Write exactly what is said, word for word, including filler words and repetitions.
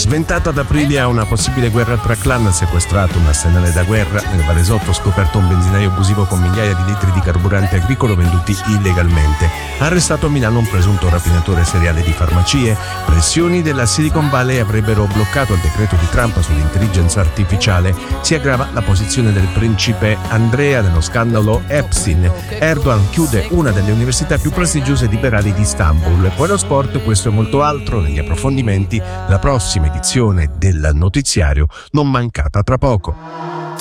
Sventato ad Aprilia una possibile guerra tra clan, sequestrato un arsenale da guerra, nel Varesotto scoperto un benzinaio abusivo con migliaia di litri di carburante agricolo venduti illegalmente, arrestato a Milano un presunto rapinatore seriale di farmacie, pressioni della Silicon Valley avrebbero bloccato il decreto di Trump sull'intelligenza artificiale, si aggrava la posizione del principe Andrea nello scandalo Epstein, Erdogan chiude una delle università più prestigiose e liberali di Istanbul. Poi lo sport, questo e molto altro negli approfondimenti, la prossima edizione del notiziario non mancata tra poco.